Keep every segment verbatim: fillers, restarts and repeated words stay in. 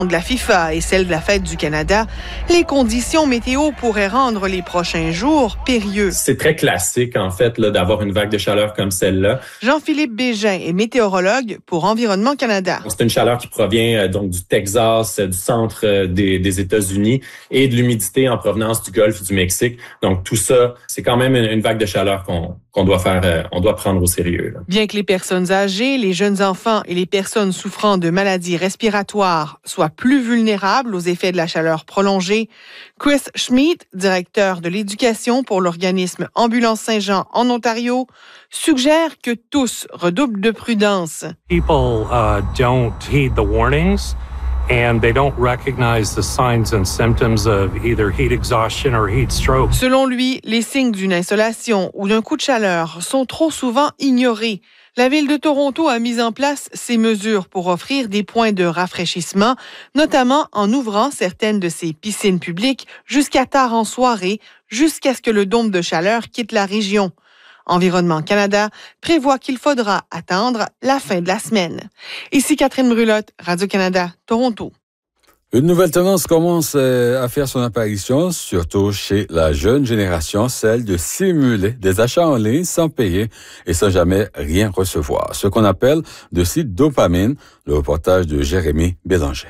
de la FIFA et celle de la Fête du Canada, les conditions météo pourraient rendre les prochains jours périlleux. C'est très classique, en fait, là, d'avoir une vague de chaleur comme celle-là. Jean-Philippe Bégin est météorologue pour Environnement Canada. C'est une chaleur qui provient euh, donc du Texas, du centre euh, des, des États-Unis et de l'humidité en provenance du Golfe du Mexique. Donc tout ça, c'est quand même une, une vague de chaleur qu'on, qu'on doit faire, euh, on doit prendre au sérieux, là. Bien que les personnes âgées, les jeunes enfants et les personnes souffrant de maladies respiratoires soient plus vulnérables aux effets de la chaleur prolongée, Chris Schmidt, directeur de l'éducation pour l'organisme Ambulance Saint-Jean en Ontario, suggère que tous redoublent de prudence. People uh, don't heed the warnings and they don't recognize the signs and symptoms of either heat exhaustion or heat stroke. Selon lui, les signes d'une insolation ou d'un coup de chaleur sont trop souvent ignorés. La Ville de Toronto a mis en place ces mesures pour offrir des points de rafraîchissement, notamment en ouvrant certaines de ses piscines publiques jusqu'à tard en soirée, jusqu'à ce que le dôme de chaleur quitte la région. Environnement Canada prévoit qu'il faudra attendre la fin de la semaine. Ici Catherine Brulotte, Radio-Canada, Toronto. Une nouvelle tendance commence à faire son apparition, surtout chez la jeune génération, celle de simuler des achats en ligne sans payer et sans jamais rien recevoir. Ce qu'on appelle de sites dopamine, le reportage de Jérémy Bélanger.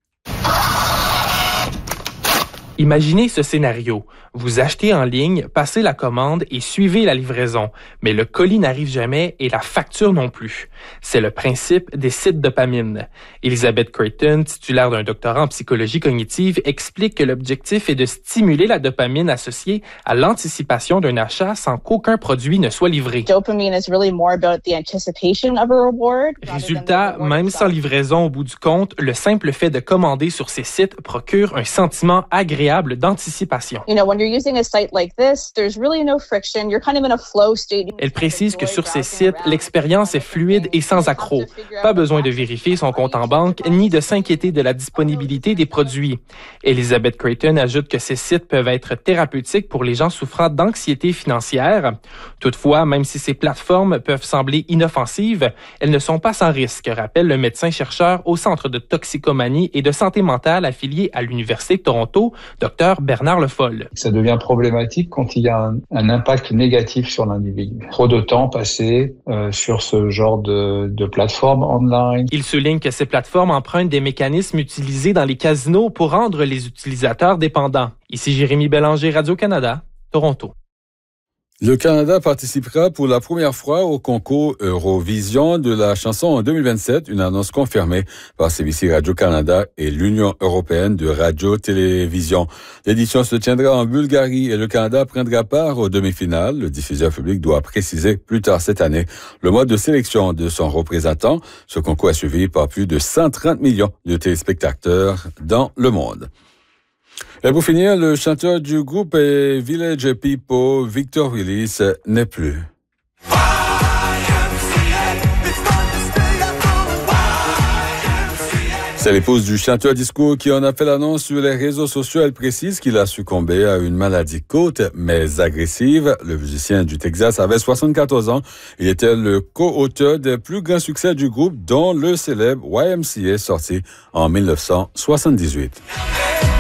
Imaginez ce scénario. Vous achetez en ligne, passez la commande et suivez la livraison. Mais le colis n'arrive jamais et la facture non plus. C'est le principe des sites dopamine. Elizabeth Creighton, titulaire d'un doctorat en psychologie cognitive, explique que l'objectif est de stimuler la dopamine associée à l'anticipation d'un achat sans qu'aucun produit ne soit livré. Résultat, même sans livraison au bout du compte, le simple fait de commander sur ces sites procure un sentiment agréable d'anticipation. You know, when you're using a site like this, there's really no friction. You're kind of in a flow state. Elle précise que sur ces sites, l'expérience est fluide et sans accroc. Pas besoin de vérifier son compte en banque ni de s'inquiéter de la disponibilité des produits. Elizabeth Creighton ajoute que ces sites peuvent être thérapeutiques pour les gens souffrant d'anxiété financière. Toutefois, même si ces plateformes peuvent sembler inoffensives, elles ne sont pas sans risque, rappelle le médecin-chercheur au Centre de toxicomanie et de santé mentale affilié à l'Université de Toronto, Dr Bernard Le Foll. Ça devient problématique quand il y a un, un impact négatif sur l'individu. Trop de temps passé euh, sur ce genre de, de plateforme online. Il souligne que ces plateformes empruntent des mécanismes utilisés dans les casinos pour rendre les utilisateurs dépendants. Ici Jérémy Bélanger, Radio-Canada, Toronto. Le Canada participera pour la première fois au concours Eurovision de la chanson en deux mille vingt-sept, une annonce confirmée par C B C Radio-Canada et l'Union européenne de radio-télévision. L'édition se tiendra en Bulgarie et le Canada prendra part aux demi-finales. Le diffuseur public doit préciser plus tard cette année le mode de sélection de son représentant. Ce concours est suivi par plus de cent trente millions de téléspectateurs dans le monde. Et pour finir, le chanteur du groupe Village People, Victor Willis, n'est plus. C'est l'épouse du chanteur disco qui en a fait l'annonce sur les réseaux sociaux. Elle précise qu'il a succombé à une maladie courte mais agressive. Le musicien du Texas avait soixante-quatorze ans. Il était le co-auteur des plus grands succès du groupe, dont le célèbre Y M C A sorti en dix-neuf cent soixante-dix-huit.